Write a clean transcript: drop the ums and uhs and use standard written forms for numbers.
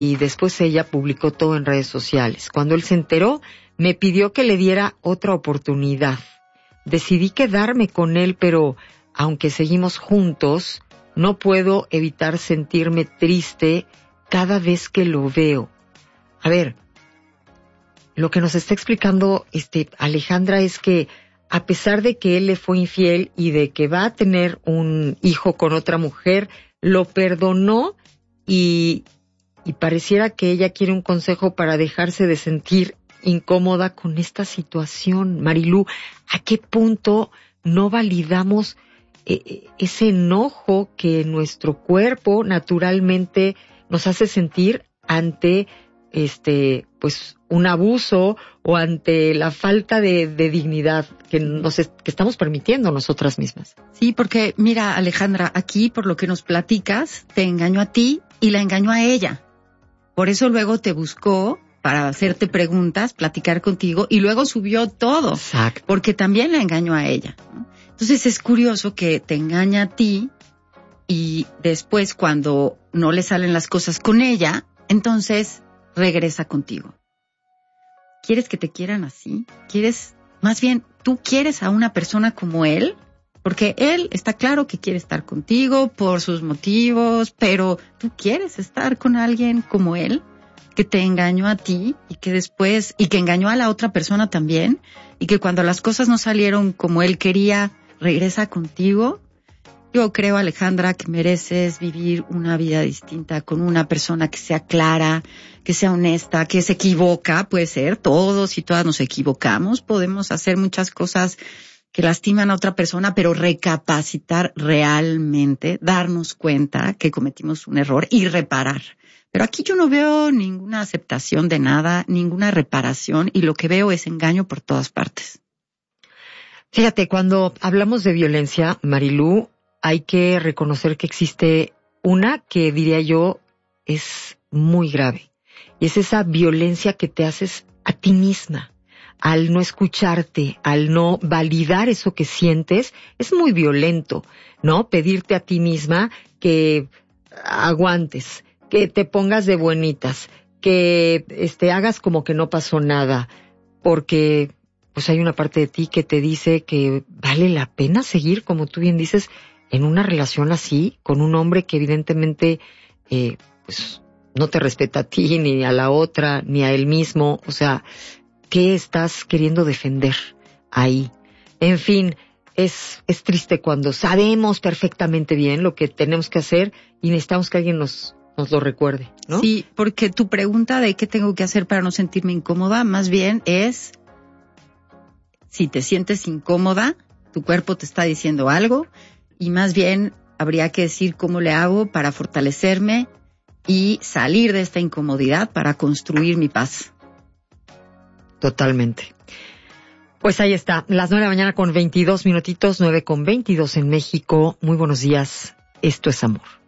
y después ella publicó todo en redes sociales. Cuando él se enteró, me pidió que le diera otra oportunidad. Decidí quedarme con él, pero aunque seguimos juntos, no puedo evitar sentirme triste cada vez que lo veo. A ver, lo que nos está explicando Alejandra es que a pesar de que él le fue infiel y de que va a tener un hijo con otra mujer, lo perdonó y pareciera que ella quiere un consejo para dejarse de sentir incómoda con esta situación. Marilú, ¿a qué punto no validamos ese enojo que nuestro cuerpo naturalmente nos hace sentir ante pues un abuso o ante la falta de dignidad que estamos permitiendo nosotras mismas? Sí, porque mira, Alejandra, aquí por lo que nos platicas, te engañó a ti y la engañó a ella. Por eso luego te buscó para hacerte preguntas, platicar contigo, y luego subió todo. Exacto. Porque también la engañó a ella, ¿no? Entonces es curioso que te engaña a ti y después cuando no le salen las cosas con ella, entonces regresa contigo. ¿Quieres que te quieran así? Más bien, ¿tú quieres a una persona como él? Porque él está claro que quiere estar contigo por sus motivos, pero ¿tú quieres estar con alguien como él? Que te engañó a ti y que engañó a la otra persona también, y que cuando las cosas no salieron como él quería, regresa contigo. Yo creo, Alejandra, que mereces vivir una vida distinta con una persona que sea clara, que sea honesta, que se equivoca, puede ser, todos y todas nos equivocamos, podemos hacer muchas cosas que lastiman a otra persona, pero recapacitar realmente, darnos cuenta que cometimos un error y reparar. Pero aquí yo no veo ninguna aceptación de nada, ninguna reparación, y lo que veo es engaño por todas partes. Fíjate, cuando hablamos de violencia, Marilú, hay que reconocer que existe una que diría yo es muy grave. Y es esa violencia que te haces a ti misma. Al no escucharte, al no validar eso que sientes, es muy violento, ¿no? Pedirte a ti misma que aguantes, que te pongas de buenitas, que hagas como que no pasó nada, porque pues hay una parte de ti que te dice que vale la pena seguir, como tú bien dices, en una relación así, con un hombre que evidentemente pues no te respeta a ti, ni a la otra, ni a él mismo. O sea, ¿qué estás queriendo defender ahí? En fin, es triste cuando sabemos perfectamente bien lo que tenemos que hacer y necesitamos que alguien nos lo recuerde, ¿no? Sí, porque tu pregunta de qué tengo que hacer para no sentirme incómoda, más bien es, si te sientes incómoda, tu cuerpo te está diciendo algo, y más bien habría que decir cómo le hago para fortalecerme y salir de esta incomodidad para construir mi paz. Totalmente. Pues ahí está, las 9 de la mañana con 22 minutitos, 9:22 en México. Muy buenos días, esto es amor.